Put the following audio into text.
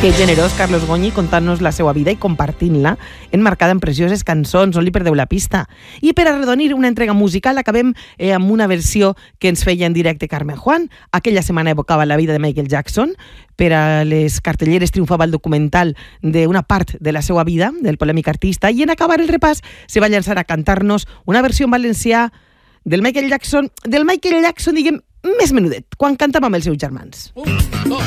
Que generós, Carlos Goñi, contant-nos la seva vida i compartint-la, enmarcada en precioses cançons, no li perdeu la pista. I per arredonir una entrega musical acabem amb una versió que ens feia en directe Carmen Juan. Aquella setmana evocava la vida de Michael Jackson. Per a les cartelleres triomfava el documental d'una part de la seva vida, del polèmic artista, i en acabar el repàs se va llançar a cantar-nos una versió en valencià del Michael Jackson, diguem, més menudet, quan cantava amb els seus germans.